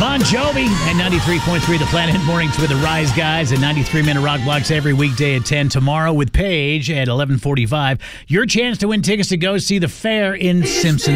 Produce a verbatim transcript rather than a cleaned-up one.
Bon Jovi and ninety-three point three The Planet. Mornings with the Rise Guys and ninety-three minute rock blocks every weekday at ten. Tomorrow with Paige at eleven forty-five. Your chance to win tickets to go see the fair in Simpson.